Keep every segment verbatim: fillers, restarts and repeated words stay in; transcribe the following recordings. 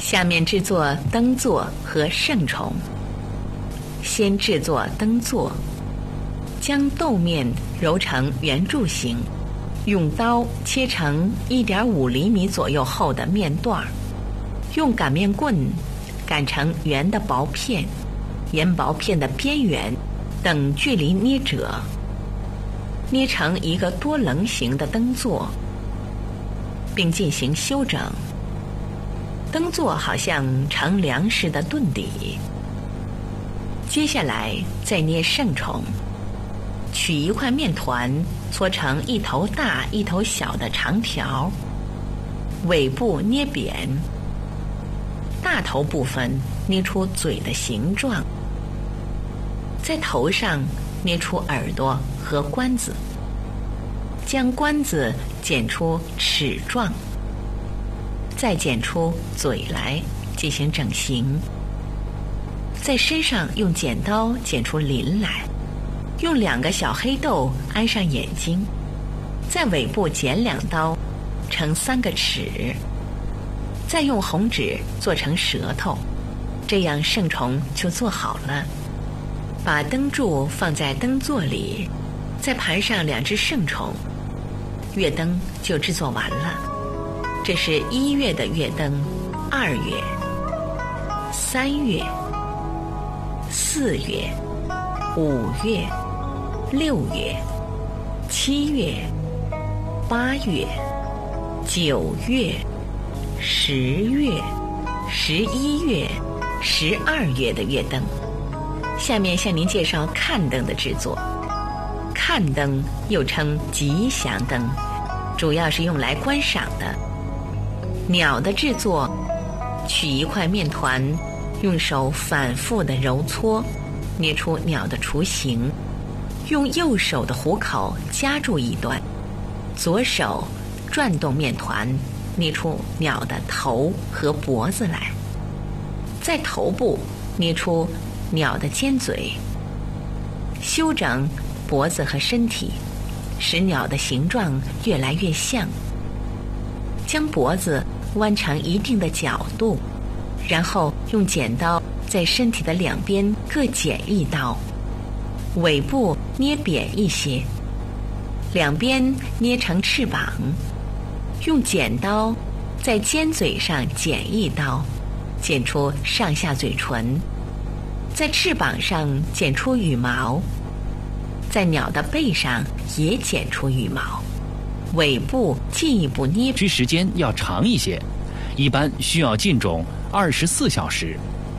下面制作灯座和圣虫。先制作灯座，将豆面揉成圆柱形，用刀切成 一点五厘米左右厚的面段儿，用擀面棍擀成圆的薄片，沿薄片的边缘等距离捏折，捏成一个多棱形的灯座，并进行修整。灯座好像盛粮食的盾底。接下来再捏圣虫，取一块面团搓成一头大一头小的长条，尾部捏扁，大头部分捏出嘴的形状，在头上捏出耳朵和冠子，将冠子剪出齿状，再剪出嘴来进行整形。在身上用剪刀剪出鳞来，用两个小黑豆安上眼睛，在尾部剪两刀成三个齿，再用红纸做成舌头，这样圣虫就做好了。把灯柱放在灯座里，再盘上两只圣虫，月灯就制作完了。这是一月的月灯，二月、三月、四月、五月、六月、七月、八月、九月、十月、十一月、十二月的月灯。下面向您介绍看灯的制作。看灯又称吉祥灯，主要是用来观赏的。鸟的制作，取一块面团，用手反复地揉搓，捏出鸟的雏形，用右手的虎口夹住一端，左手转动面团，捏出鸟的头和脖子来，在头部捏出鸟的尖嘴，修整脖子和身体，使鸟的形状越来越像，将脖子弯成一定的角度，然后用剪刀在身体的两边各剪一刀，尾部捏扁一些，两边捏成翅膀，用剪刀在尖嘴上剪一刀，剪出上下嘴唇，在翅膀上剪出羽毛，在鸟的背上也剪出羽毛，尾部进一步捏。 需时间要长一些，一般需要浸种二十四小时。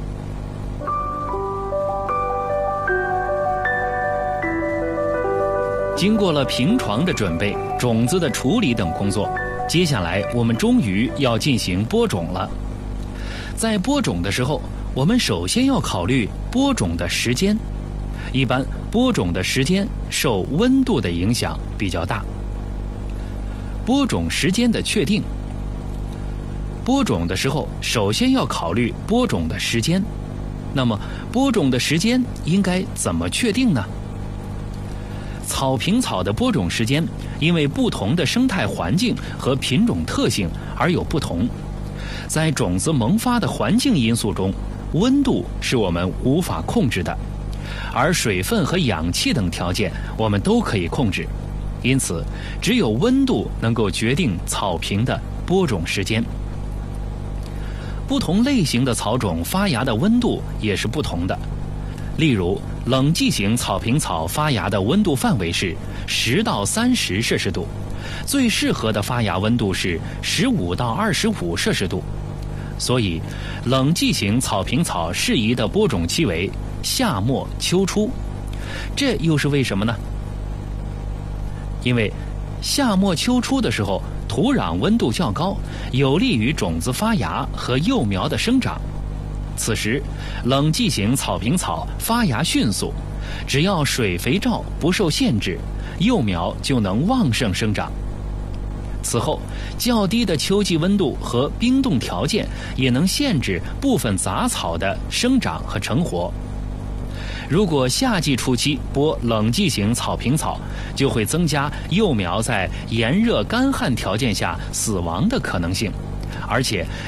经过了平床的准备、种子的处理等工作，接下来我们终于要进行播种了。在播种的时候，我们首先要考虑播种的时间。一般播种的时间受温度的影响比较大。播种时间的确定，播种的时候首先要考虑播种的时间。那么播种的时间应该怎么确定呢？草坪草的播种时间因为不同的生态环境和品种特性而有不同。在种子萌发的环境因素中，温度是我们无法控制的，而水分和氧气等条件我们都可以控制。因此只有温度能够决定草坪的播种时间。不同类型的草种发芽的温度也是不同的。例如冷季型草坪草发芽的温度范围是十到三十摄氏度，最适合的发芽温度是十五到二十五摄氏度。所以冷季型草坪草适宜的播种期为夏末秋初。这又是为什么呢？因为夏末秋初的时候，土壤温度较高，有利于种子发芽和幼苗的生长。此时冷季型草坪草发芽迅速，只要水肥皂不受限制，幼苗就能旺盛生长。此后较低的秋季温度和冰冻条件也能限制部分杂草的生长和成活。如果夏季初期播冷季型草坪草，就会增加幼苗在炎热干旱条件下死亡的可能性，而且